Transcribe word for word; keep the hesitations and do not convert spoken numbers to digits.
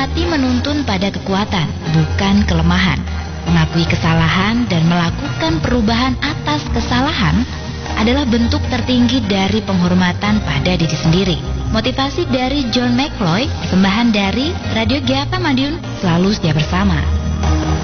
hati menuntun pada kekuatan, bukan kelemahan. Mengakui kesalahan dan melakukan perubahan atas kesalahan adalah bentuk tertinggi dari penghormatan pada diri sendiri. Motivasi dari John McCloy, persembahan dari Radio G A P A Madiun, selalu setia bersama.